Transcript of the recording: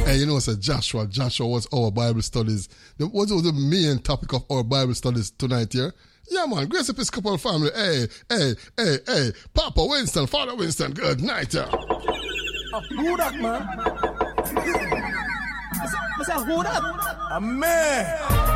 Hey, you know, it's Joshua. Joshua was our Bible studies. What was the main topic of our Bible studies tonight here? Yeah, man. Grace Episcopal family. Hey. Papa Winston, Father Winston. Good night. Who that, man? I said, who that? A man.